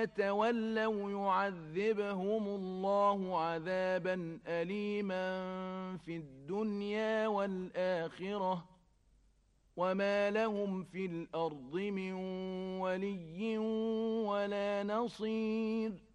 يتولوا يعذبهم الله عذابا أليما في الدنيا والآخرة وما لهم في الأرض من ولي ولا نصير.